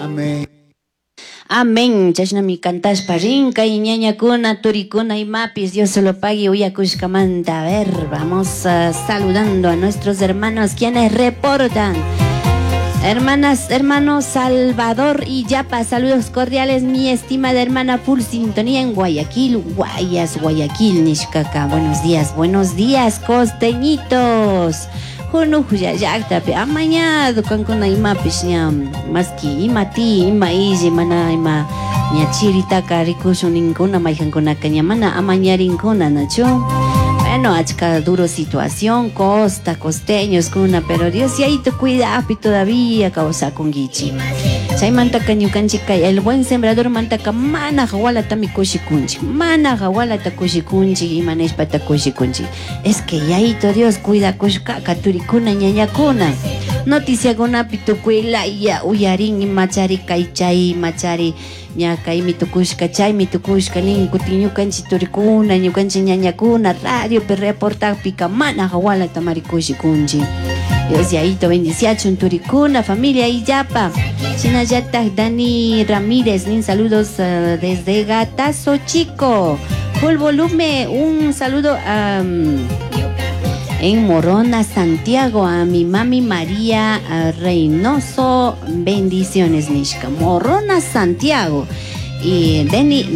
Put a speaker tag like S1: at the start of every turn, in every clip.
S1: Amén.
S2: Amén. Chashnami cantashpa rinca y ñañakuna, turikuna y mapis. Dios se lo pague uyakushkamanta. A ver, vamos saludando a nuestros hermanos quienes reportan. Hermanos Salvador y Yapa, saludos cordiales, mi estimada hermana full sintonía en Guayaquil, Guayaquil, Nishkaka. Buenos días, costeñitos. Junuja yaktapi amañado kankuna imapish ñam maski imati ima iji mana ima ñachiritaka rikushun ninkuna mayjankunaka ñamana amañarinkuna nachu. Bueno, achka duro situación, costeños kuna, pero Dios y ahí te cuida y todavía causa con guichi. Chay mantaka ñukanchika el buen sembrador mantaka mana hawalata mi kushikunchi, mana hawalata kushikunchi y maneshpata kushikunchi. Es que y ahí to Dios cuida kushkaka turikuna ñañakuna. Noticia kuna pitukuila ya uyarin y machari kaychay machari ñaka imitukushka chay mitukushka nin kutiñukanchi turikuna ñukanchi ñañakuna radio pe reporta pika mana hawala tamarikushkunchi. Dios yaito bendiciachun turikuna familia Iyapa. Chinayata Dani Ramírez nin saludos desde Gatazo Chico. Full volumen, un saludo en Morona, Santiago, a mi mami María Reynoso, bendiciones, Nishka. Morona, Santiago. Y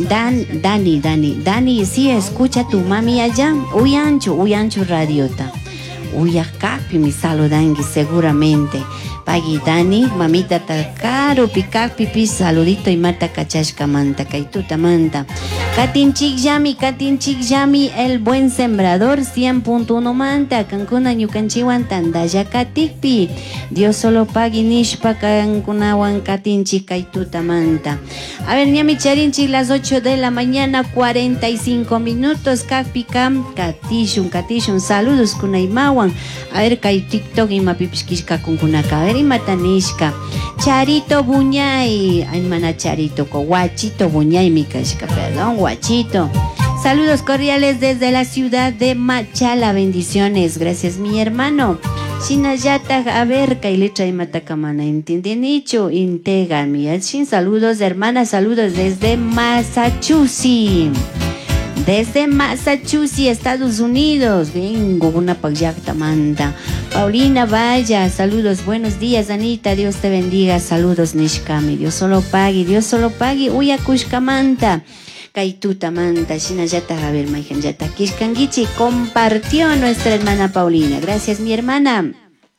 S2: Dani, sí, escucha tu mami allá. Uyancho radiota. Uyacapi, mi saludangi, seguramente. Pagi Dani, mamita takaro, picapi, pis, saludito y mata cachashka manta, kaituta manta. Katinchik Yami, el buen sembrador, 100.1 manta, Cancuna ñukanchiwan tandaya katikpi. Dios solo pagi nishpa Cancunawan Katinchik kaituta manta. A ver, ñami charinchik, las 8 de la mañana, 45 minutos, kakpikam, katishun, saludos kunaimawan. A ver, kay TikTok y mapipishkishka kunkunaka. A ver, imatanishka. Charito Buñay, ay mana Charito, Guachito Buñay, mi kashka, perdón, Guachito. Saludos cordiales desde la ciudad de Machala, bendiciones, gracias mi hermano. Shinayata, a ver, Kailecha y Matakamana, ¿entienden? Integra mi Shin, saludos hermanas, saludos desde Massachusetts. Desde Massachusetts, Estados Unidos. Vengo una pagyakta manda. Paulina Vaya, saludos, buenos días Anita, Dios te bendiga, saludos Nishkami, Dios solo pague, Uyakushkamanta, Kaituta manta, Shinayata, a ver, Maijanjata, Kishkangichi, compartió nuestra hermana Paulina, gracias mi hermana.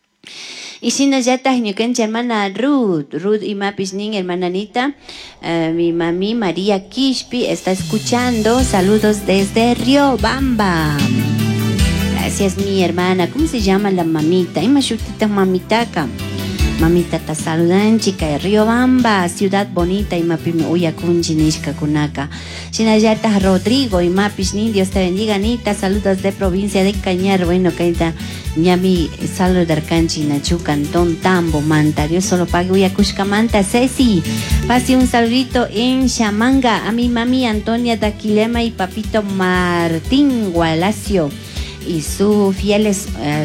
S2: Y Shinayata, ñukancha hermana Ruth y Mapishning, hermana Anita, mi mami María Kishpi está escuchando, saludos desde Riobamba. Gracias mi hermana. ¿Cómo se llama la mamita? Imashutita mamitaka. Mamita ta saludan chica de Riobamba, ciudad bonita y mapime uyakunchi nishka kunaka. Shinayata Rodrigo y mapishnin, Dios te bendiga Anita, saludos de provincia de Cañar. Bueno, kaita ñami saludar canchi nachu cantón Tambo Manta. Dios solo pague uyakushka manta. Ceci, pase un saludito en Chamanga a mi mami Antonia Daquilema y papito Martín Gualacio. Y sus fieles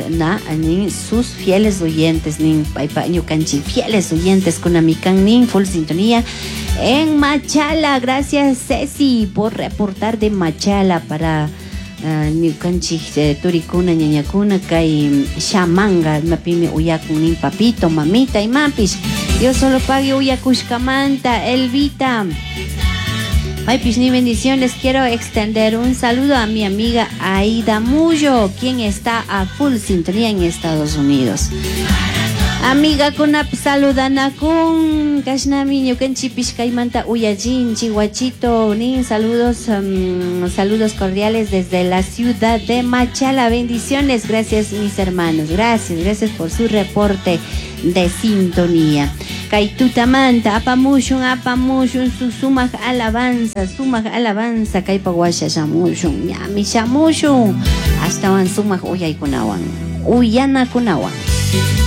S2: oyentes, fieles oyentes con Amican Nin, full sintonía en Machala. Gracias Ceci por reportar de Machala para Ñukanchi Turikuna, Ñañakuna, Kay Shamanga, Mapime Uyakun, papito, mamita y mapis. Dios solo pague Uyakushkamanta, Elvita. Ay, Pishni, bendiciones. Quiero extender un saludo a mi amiga Aida Mullo, quien está a full sintonía en Estados Unidos. Amiga kuna saludana kun kashnami ñukanchi pishkaymanta uyajin chihuachito nin saludos cordiales desde la ciudad de Machala. Bendiciones, gracias mis hermanos, gracias por su reporte de sintonía. Kaitutamanta apamushun su sumak alabanza kaypawasha shamushun ñami shamushun hasta wan sumak uyaykunawan uyanakunawan.